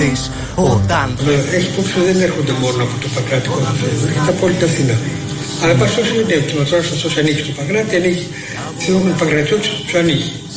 δεις όταν... Έχει υπόψη δεν έρχονται μόνο από το Παγκράτικο Μουσείο, έρχεται από όλη την Αθήνα. Αλλά πας όσο είναι εύκολο τώρα, όσο ανήκει στο Παγκράτη, ανήκει. Θεωρούμε Παγκρατιώτης που ανήκει.